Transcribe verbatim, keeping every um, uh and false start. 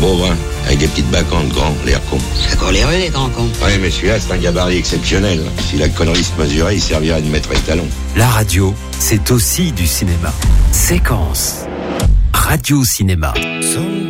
beau brun, avec des petites bacantes grands, l'air con. C'est encore les rues, les grands cons. Ouais, mais celui-là, c'est un gabarit exceptionnel. Si la connerie se mesurait, il servirait de maître étalon. La radio, c'est aussi du cinéma. Séquence. Radio Cinéma. So